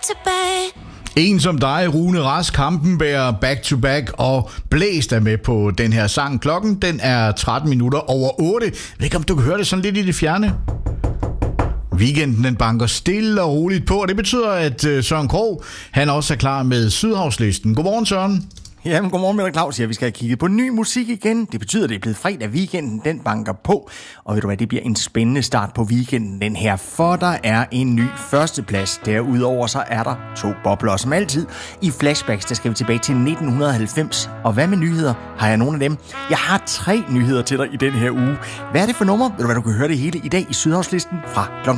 to back. En som dig, Rune Rask Hampenberg, back to back, og Blæst er med på den her sang. Klokken, den er 13 minutter over 8. Jeg ved ikke, om du kan høre det sådan lidt i det fjerne. Weekenden, den banker stille og roligt på, og det betyder, at Søren Krog, han også er klar med Sydhavslisten. Godmorgen, Søren. Jamen, godmorgen med dig, Claus. Ja, vi skal have kigget på ny musik igen. Det betyder, at det er blevet fredag. Weekenden, den banker på. Og ved du hvad, det bliver en spændende start på weekenden, den her. For der er en ny førsteplads. Derudover så er der 2 bobler. Som altid, i flashbacks, der skal vi tilbage til 1990. Og hvad med nyheder? Har jeg nogle af dem? Jeg har 3 nyheder til dig i den her uge. Hvad er det for nummer? Ved du hvad, du kan høre det hele i dag i Sydhavslisten fra kl.